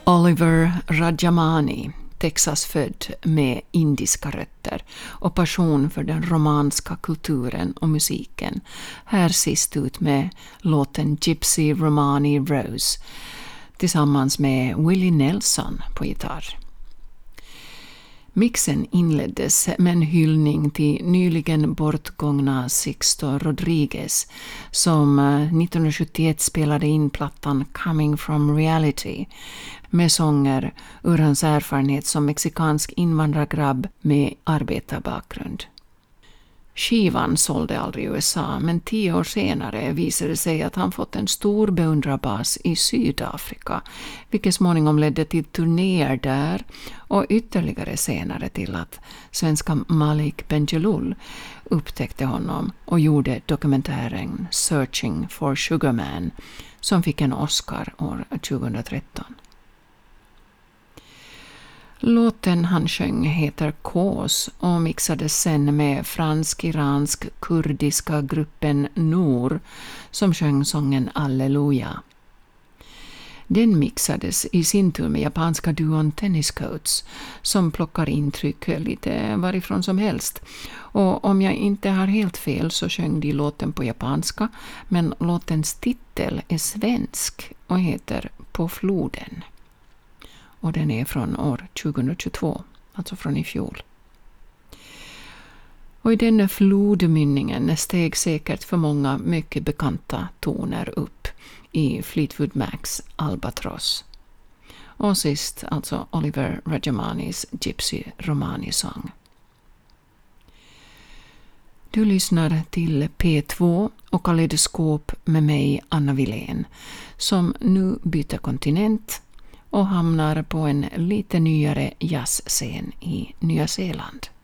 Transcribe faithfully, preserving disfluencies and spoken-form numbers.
Oliver Rajamani, Texasfödd med indiska rötter och passion för den romanska kulturen och musiken, här sist ut med låten Gypsy Romani Rose tillsammans med Willie Nelson på gitarr. Mixen inleddes med en hyllning till nyligen bortgångna Sixto Rodriguez som nittonhundrasjuttioett spelade in plattan Coming from Reality med sånger ur hans erfarenhet som mexikansk invandrargrabb med arbetarbakgrund. Skivan sålde aldrig i U S A, men tio år senare visade det sig att han fått en stor beundrarbas i Sydafrika, vilket småningom ledde till turnéer där och ytterligare senare till att svenska Malik Bendjelloul upptäckte honom och gjorde dokumentären Searching for Sugar Man som fick en Oscar år tjugohundratretton. Låten han sjöng heter Kås och mixades sen med fransk-iransk-kurdiska gruppen Noor som sjöng sången Alleluja. Den mixades i sin tur med japanska duon Tennis Coats som plockar intryck lite varifrån som helst. Och om jag inte har helt fel så sjöng de låten på japanska, men låtens titel är svensk och heter På floden. Och den är från år tjugohundratjugotvå, alltså från i fjol. Och i den flodmynningen steg säkert för många mycket bekanta toner upp i Fleetwood Macs Albatross. Och sist alltså Oliver Rajamanis Gypsy Romani-sång. Du lyssnar till P två och Kaleidoskop med mig, Anna Wilén, som nu byter kontinent och hamnar på en lite nyare jazzscen i Nya Zeeland.